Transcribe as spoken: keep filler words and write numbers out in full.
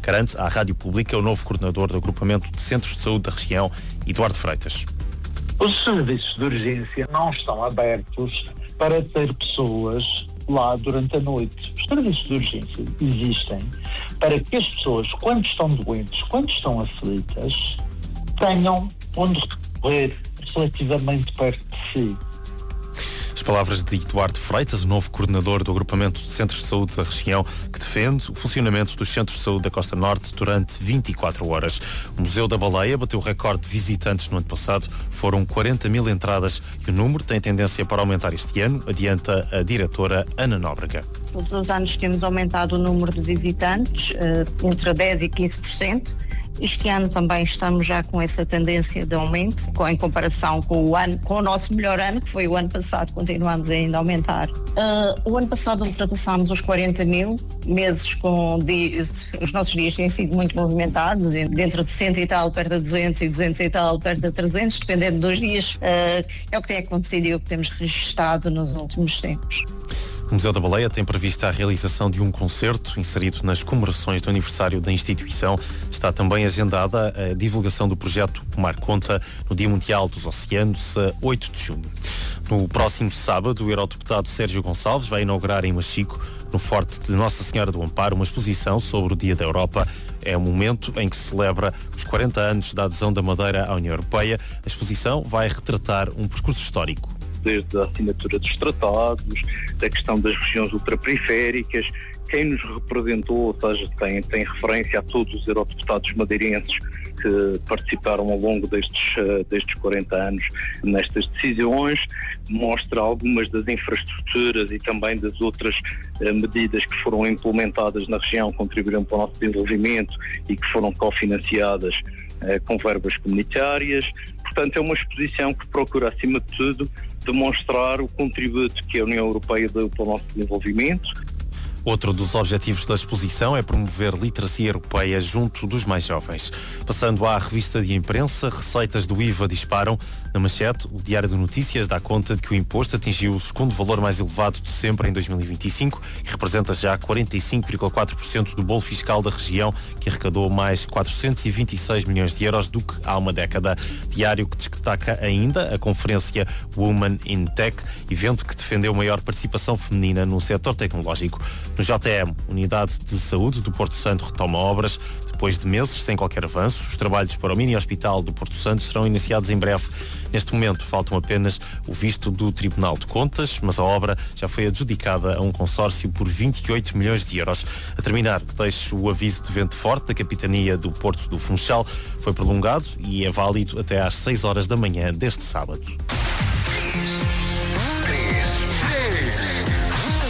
garante à Rádio Pública o novo coordenador do agrupamento de centros de saúde da região, Eduardo Freitas. Os serviços de urgência não estão abertos para ter pessoas lá durante a noite. Os serviços de urgência existem para que as pessoas, quando estão doentes, quando estão aflitas, tenham onde recorrer relativamente perto de si. As palavras de Eduardo Freitas, o novo coordenador do agrupamento de centros de saúde da região, que defende o funcionamento dos centros de saúde da Costa Norte durante vinte e quatro horas. O Museu da Baleia bateu o recorde de visitantes no ano passado, foram quarenta mil entradas e o número tem tendência para aumentar este ano, adianta a diretora Ana Nóbrega. Todos os anos temos aumentado o número de visitantes, entre dez e quinze por cento. Este ano também estamos já com essa tendência de aumento, com, em comparação com o ano, com o nosso melhor ano, que foi o ano passado, continuamos ainda a aumentar. Uh, o ano passado ultrapassámos os quarenta mil, meses com dias, os nossos dias têm sido muito movimentados, dentro de cento e tal, perto de duzentos e duzentos e tal, perto de trezentos, dependendo dos dias. Uh, é o que tem acontecido e o que temos registado nos últimos tempos. O Museu da Baleia tem prevista a realização de um concerto inserido nas comemorações do aniversário da instituição. Está também agendada a divulgação do projeto Tomar Conta no Dia Mundial dos Oceanos, a oito de junho. No próximo sábado, o eurodeputado Sérgio Gonçalves vai inaugurar em Machico, no Forte de Nossa Senhora do Amparo, uma exposição sobre o Dia da Europa. É o momento em que se celebra os quarenta anos da adesão da Madeira à União Europeia. A exposição vai retratar um percurso histórico. Desde a assinatura dos tratados, da questão das regiões ultraperiféricas, quem nos representou, ou seja, tem, tem referência a todos os eurodeputados madeirenses que participaram ao longo destes, destes quarenta anos nestas decisões, mostra algumas das infraestruturas e também das outras uh, medidas que foram implementadas na região, contribuíram para o nosso desenvolvimento e que foram cofinanciadas uh, com verbas comunitárias. Portanto, é uma exposição que procura, acima de tudo, demonstrar o contributo que a União Europeia deu para o nosso desenvolvimento. Outro dos objetivos da exposição é promover literacia europeia junto dos mais jovens. Passando à revista de imprensa, receitas do I V A disparam. Na manchete, o Diário de Notícias dá conta de que o imposto atingiu o segundo valor mais elevado de sempre em dois mil e vinte e cinco e representa já quarenta e cinco vírgula quatro por cento do bolo fiscal da região, que arrecadou mais quatrocentos e vinte e seis milhões de euros do que há uma década. Diário que destaca ainda a conferência Women in Tech, evento que defendeu maior participação feminina no setor tecnológico. No J M, Unidade de Saúde do Porto Santo retoma obras. Depois de meses sem qualquer avanço, os trabalhos para o mini-hospital do Porto Santo serão iniciados em breve. Neste momento faltam apenas o visto do Tribunal de Contas, mas a obra já foi adjudicada a um consórcio por vinte e oito milhões de euros. A terminar, deixo o aviso de vento forte da Capitania do Porto do Funchal. Foi prolongado e é válido até às seis horas da manhã deste sábado.